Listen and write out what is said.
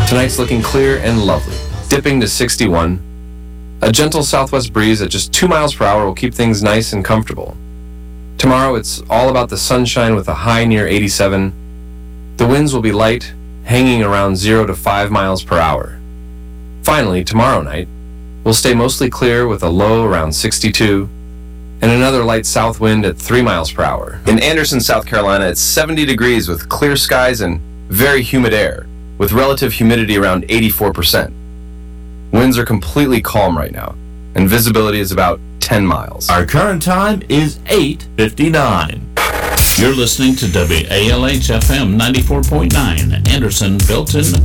Tonight's looking clear and lovely, dipping to 61. A gentle southwest breeze at just 2 miles per hour will keep things nice and comfortable. Tomorrow, it's all about the sunshine with a high near 87. The winds will be light, hanging around 0 to 5 miles per hour. Finally, tomorrow night, we'll stay mostly clear with a low around 62 and another light south wind at 3 miles per hour. In Anderson, South Carolina, it's 70 degrees with clear skies and very humid air, with relative humidity around 84%. Winds are completely calm right now, and visibility is about 10 miles. Our current time is 8:59. You're listening to WALH FM 94.9, Anderson, Belton,